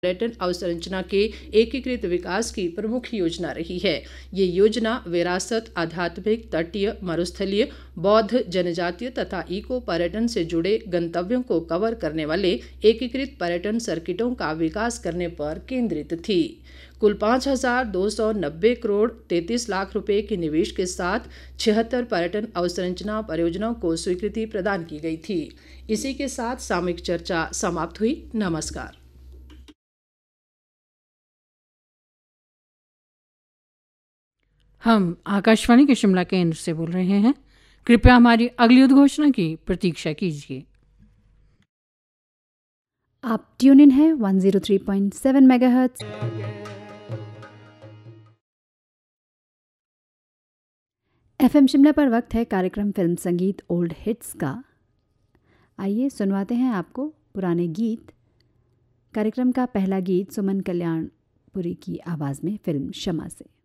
पर्यटन अवसंरचना के एकीकृत विकास की प्रमुख योजना रही है। ये योजना विरासत, आध्यात्मिक, तटीय, मरुस्थलीय, बौद्ध, जनजातीय तथा इको पर्यटन से जुड़े गंतव्यों को कवर करने वाले एकीकृत पर्यटन सर्किटों का विकास करने पर केंद्रित थी। कुल 5,290 करोड़ 33 लाख रुपए के निवेश के साथ 76 पर्यटन अवसंरचना परियोजनाओं को स्वीकृति प्रदान की गई थी। इसी के साथ सामयिक चर्चा समाप्त हुई। नमस्कार। हम आकाशवाणी के शिमला केंद्र से बोल रहे हैं। कृपया हमारी अगली उद्घोषणा की प्रतीक्षा कीजिए। आप ट्यून इन है 103.7 मेगाहर्ट्ज। एफएम शिमला पर वक्त है कार्यक्रम फिल्म संगीत ओल्ड हिट्स का। आइए सुनवाते हैं आपको पुराने गीत। कार्यक्रम का पहला गीत सुमन कल्याणपुरी की आवाज़ में फिल्म शमा से।